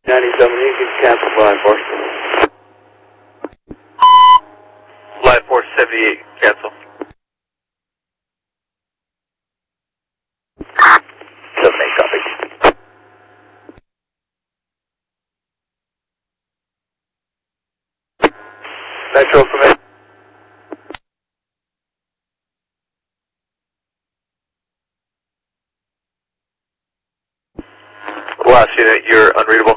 97, you can cancel Line 4. Line 478, cancel. 78, copy. Metro from it. Last unit, you're unreadable.